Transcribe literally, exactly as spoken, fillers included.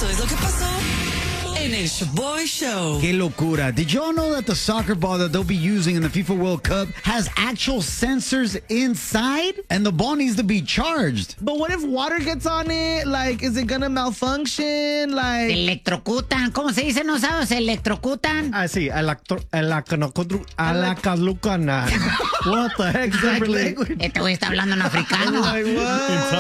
Esto es lo que pasó en el Shaboy Show. Qué locura. Did y'all know that the soccer ball that they'll be using in the FIFA World Cup has actual sensors inside? And the ball needs to be charged. But what if water gets on it? Like, is it gonna malfunction? Like... Electrocutan. ¿Cómo se dice? ¿No sabes? Electrocutan. Ah, sí. Electro... Electrocutan. What the heck is that for language? Este güey está hablando en africano. Like, what?